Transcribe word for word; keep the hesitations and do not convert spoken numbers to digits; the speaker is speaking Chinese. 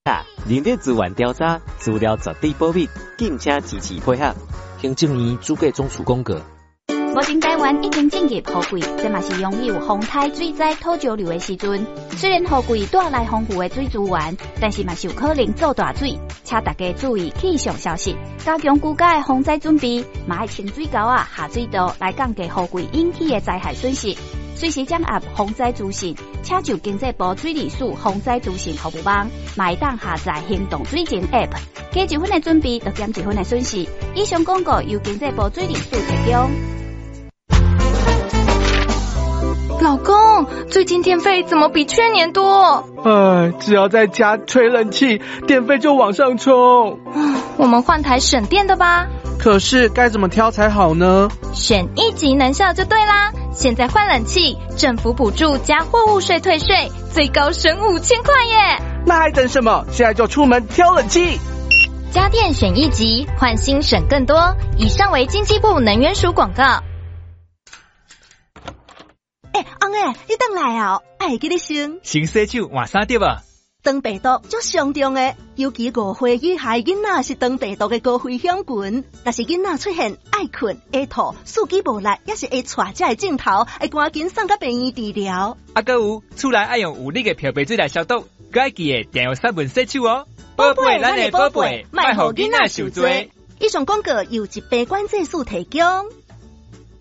啊，人力资源调查，资料绝对保密，敬请支持配合。 行政院主计总署公告。 目前台湾已经进入雨季，这嘛是拥有风台、水灾、土石流的时阵。虽然雨季带来丰富的水资源，但是嘛是有可能造大水，请大家注意气象消息，加强居家的防灾准备，嘛要清水沟啊、下水道来降低雨季引起的灾害损失。随时掌握防灾资讯，请就经济部水利署防灾资讯服务网，嘛会当下载行动水情 App， 加一分的准备，就减一分的损失。以上广告由经济部水利署提供。 老公，最近电费怎么比去年多？ 唉，只要在家吹冷气，电费就往上冲。 我们换台省电的吧。 可是该怎么挑才好呢？ 选一级能效就对啦！现在换冷气，政府补助加货物税退税，最高省五千块耶！ 那还等什么？现在就出门挑冷气！ 家电选一级，换新省更多。以上为经济部能源署广告。 哎，翁诶，你等来啊！爱记你先。 先洗手，换衫对吧？ 肠病毒足上重诶，尤其五岁以下囡仔是肠病毒的高危险群。若是囡仔出现爱困、会吐、四肢无力，也是会带这个镜头，会赶紧送到病院治疗。 啊，搁有厝内爱用有力的漂白水来消毒，搁爱记得定用杀蚊洗手哦。 宝贝，咱的宝贝，莫互囡仔受罪。以上广告由一百管制署提供。